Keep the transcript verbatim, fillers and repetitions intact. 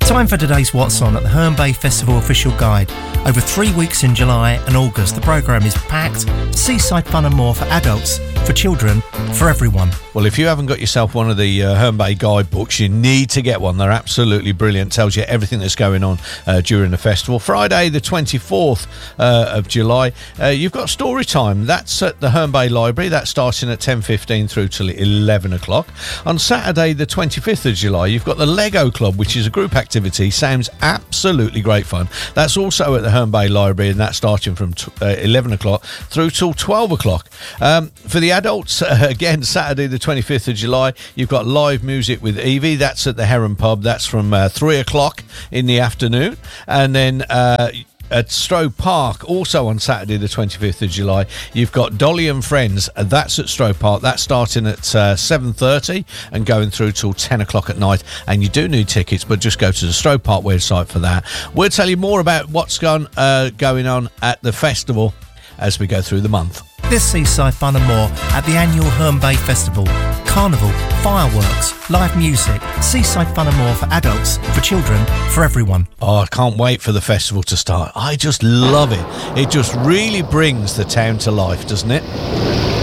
Time for today's What's On at the Herne Bay Festival official guide. Over three weeks in July and August, the programme is packed. Seaside fun and more for adults, for children, for everyone. Well, if you haven't got yourself one of the uh, Herne Bay guide books, you need to get one. They're absolutely brilliant. Tells you everything that's going on uh, during the festival. Friday, the twenty-fourth uh, of July, uh, you've got story time. That's at the Herne Bay Library. That's starting at ten fifteen through till eleven o'clock. On Saturday, the twenty-fifth of July, you've got the Lego Club, which is a group activity. Sounds absolutely great fun. That's also at the Herne Bay Library, and that's starting from t- uh, eleven o'clock through till twelve o'clock. Um, for the adults, uh, again, Saturday the twenty-fifth of July, you've got live music with Evie. That's at the Heron Pub. That's from uh, three o'clock in the afternoon. And then uh, at Stroh Park, also on Saturday the twenty-fifth of July, you've got Dolly and Friends. Uh, that's at Stroh Park. That's starting at uh, seven thirty and going through till ten o'clock at night. And you do need tickets, but just go to the Stroh Park website for that. We'll tell you more about what's gone, uh, going on at the festival as we go through the month. This seaside fun and more at the annual Herne Bay Festival. Carnival, fireworks, live music, seaside fun and more for adults, for children, for everyone. Oh, I can't wait for the festival to start. I just love it. It just really brings the town to life, doesn't it?